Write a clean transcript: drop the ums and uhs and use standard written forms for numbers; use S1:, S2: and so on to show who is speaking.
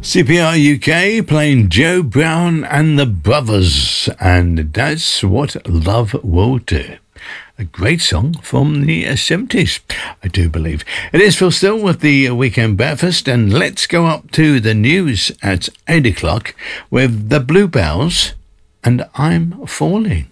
S1: CPR UK playing Joe Brown and the Brothers, and that's what love will do. A great song from the 70s, I do believe. It is Phil Still with the Weekend Breakfast, and let's go up to the news at 8 o'clock with the Bluebells and I'm Falling.